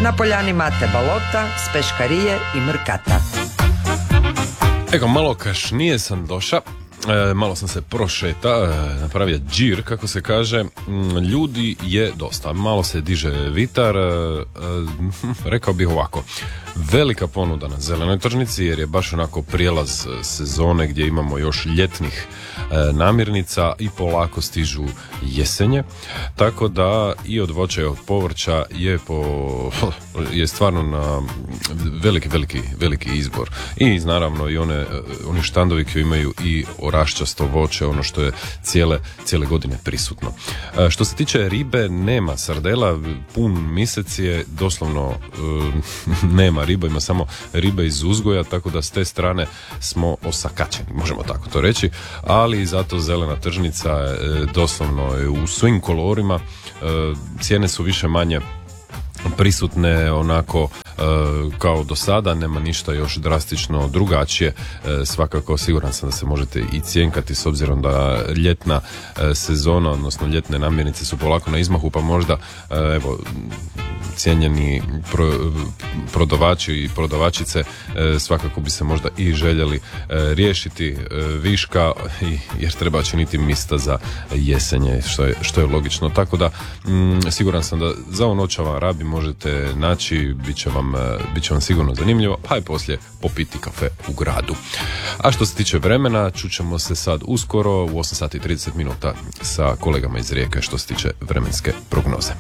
Na poljani Mate Balota, s peškarije i mrkata. Eko, malo kašnije sam došao. Malo sam se prošeta, napravio džir, kako se kaže. Ljudi je dosta, malo se diže vitar. Rekao bih ovako, velika ponuda na zelenoj tržnici, jer je baš onako prijelaz sezone gdje imamo još ljetnih namirnica i polako stižu jesenje, tako da i od voća i od povrća je stvarno na veliki izbor. I naravno i oni štandovi koji imaju i oraščasto voće, ono što je cijele godine prisutno. Što se tiče ribe, nema sardela, pun mjesec je, doslovno nema riba, ima samo ribe iz uzgoja, tako da s te strane smo osakaćeni, možemo tako to reći, ali zato zelena tržnica doslovno je u svim kolorima, cijene su više manje prisutne onako kao do sada, nema ništa još drastično drugačije. Svakako siguran sam da se možete i cjenkati s obzirom da ljetna sezona, odnosno ljetne namirnice su polako na izmahu, pa možda evo cijenjeni prodavači i prodavačice svakako bi se možda i željeli riješiti viška, jer treba činiti mista za jesenje, što je logično. Tako da siguran sam da za ovo noćava rabi možete naći, bit će vam sigurno zanimljivo, pa i poslije popiti kafe u gradu. A što se tiče vremena, čućemo se sad uskoro u 8 sati i 30 minuta sa kolegama iz Rijeke što se tiče vremenske prognoze.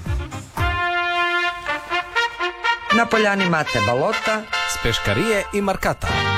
Na poljani Mate Balota, s peškarije i markata.